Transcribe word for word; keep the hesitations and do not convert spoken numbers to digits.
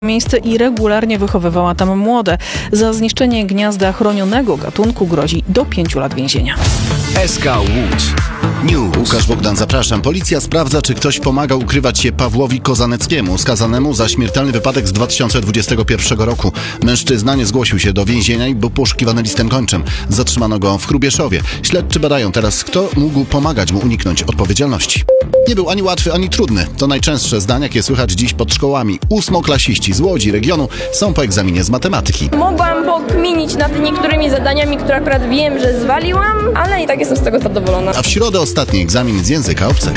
miejsce i regularnie wychowywała tam młode. Za zniszczenie gniazda chronionego gatunku grozi do pięciu lat więzienia. S K Łódź News. Łukasz Bogdan, zapraszam. Policja sprawdza, czy ktoś pomagał ukrywać się Pawłowi Kozaneckiemu, skazanemu za śmiertelny wypadek z dwa tysiące dwudziestego pierwszego roku. Mężczyzna nie zgłosił się do więzienia i był poszukiwany listem gończym. Zatrzymano go w Hrubieszowie. Śledczy badają teraz, kto mógł pomagać mu uniknąć odpowiedzialności. Nie był ani łatwy, ani trudny. To najczęstsze zdania, jakie słychać dziś pod szkołami. Ósmoklasiści z Łodzi regionu są po egzaminie z matematyki. Mogłam pokminić nad niektórymi zadaniami, które akurat wiem, że zwaliłam, ale i tak jestem z tego zadowolona. A w środę ostatni egzamin z języka obcego.